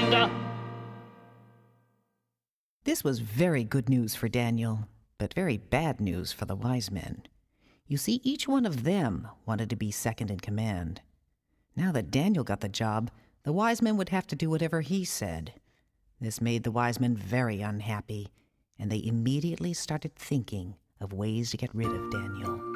This was very good news for Daniel, but very bad news for the wise men. You see, each one of them wanted to be second in command. Now that Daniel got the job, the wise men would have to do whatever he said. This made the wise men very unhappy, and they immediately started thinking of ways to get rid of Daniel.